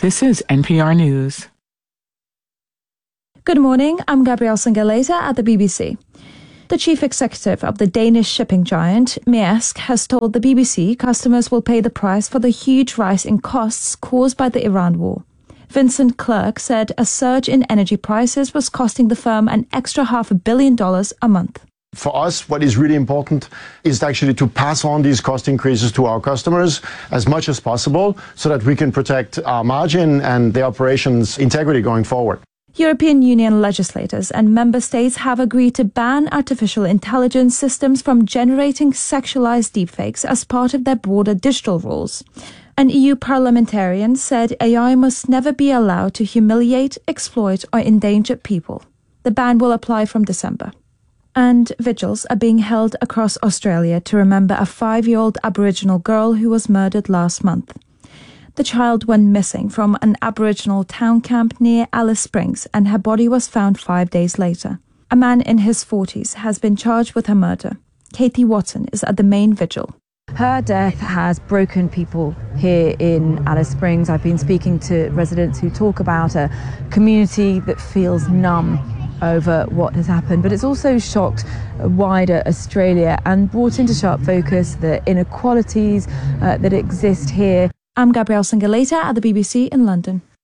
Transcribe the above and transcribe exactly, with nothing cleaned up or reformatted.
This is N P R News. Good morning, I'm Gabrielle Sangaleta at the B B C. The chief executive of the Danish shipping giant, Maersk, has told the B B C customers will pay the price for the huge rise in costs caused by the Iran war. Vincent Clerc said a surge in energy prices was costing the firm an extra half a billion dollars a month. For us, what is really important is actually to pass on these cost increases to our customers as much as possible so that we can protect our margin and the operations' integrity going forward. European Union legislators and member states have agreed to ban artificial intelligence systems from generating sexualized deepfakes as part of their broader digital rules. An E U parliamentarian said A I must never be allowed to humiliate, exploit or endanger people. The ban will apply from December. And vigils are being held across Australia to remember a five-year-old Aboriginal girl who was murdered last month. The child went missing from an Aboriginal town camp near Alice Springs, and her body was found five days later. A man in his forties has been charged with her murder. Katie Watson is at the main vigil. Her death has broken people here in Alice Springs. I've been speaking to residents who talk about a community that feels numb over what has happened, but it's also shocked wider Australia and brought into sharp focus the inequalities uh, that exist here. I'm Gabrielle Sangaleta at the B B C in London.